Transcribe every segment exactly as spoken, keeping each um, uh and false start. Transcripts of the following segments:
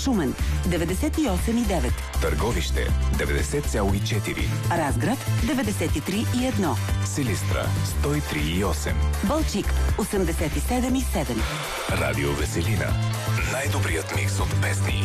Шумен деветдесет и осем и девет, Търговище деветдесет цяло и четири, Разград деветдесет и три и едно, Силистра сто и три и осем, Балчик осемдесет и седем и седем. Радио Веселина. Най-добрият микс от песни.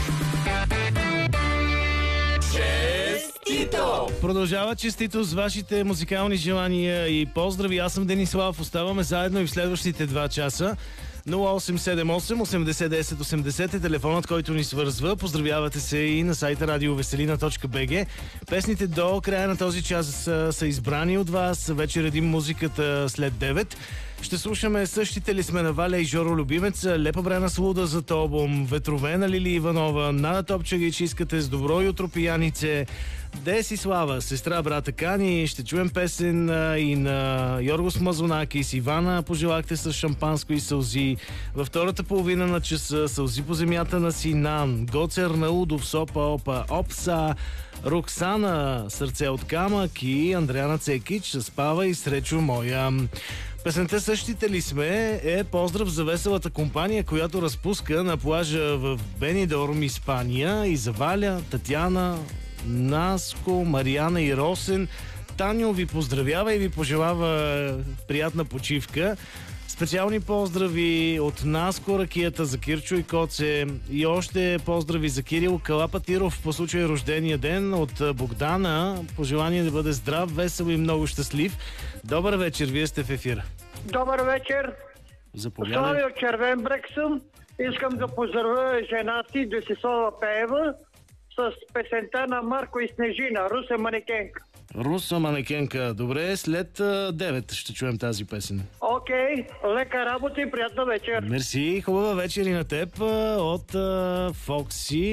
Честито! Продължава честито с вашите музикални желания и поздрави. Аз съм Денислав. Оставаме заедно и в следващите два часа. нула осем седем осем осемдесет десет осемдесет е телефонът, който ни свързва. Поздравявате се и на сайта радиовеселина точка би джи. Песните до края на този час са, са избрани от вас. Вече редим музиката след девет. Ще слушаме Същите ли сме на Валя и Жоро Любимец, Лепа Брена Слуда за Тобом, Ветрове на Лили Иванова, Нада Топчега и Чискате с Добро jutro пиянице, Деси Слава, Сестра брата Кани. Ще чуем песен и на Йоргос Мазонакис, Ивана Пожелахте с шампанско и сълзи. Във втората половина на часа Сълзи по земята на Синан, Гоцер на Удов, Сопа Опа Опса, Роксана Сърце от камък и Андреана Цекич Спава и Сречо моя. Песента Същите ли сме е поздрав за веселата компания, която разпуска на плажа в Бенидорм, Испания, и за Валя, Татяна, Наско, Мариана и Росен. Таню ви поздравява и ви пожелава приятна почивка. Специални поздрави от Наско, Ракията за Кирчо и Коце, и още поздрави за Кирил Калапатиров по случай рождения ден от Богдана. Пожелание да бъде здрав, весел и много щастлив. Добър вечер, вие сте в ефира. Добър вечер. Заповядай. Слави от Червен брег съм. Искам да поздравя жена си Десислава Пеева с песента на Марко и Снежина, Руса манекенка. Руса манекенка. Добре, след девет ще чуем тази песен. Окей, лека работа и приятна вечер. Мерси, хубава вечер и на теб от Фокси.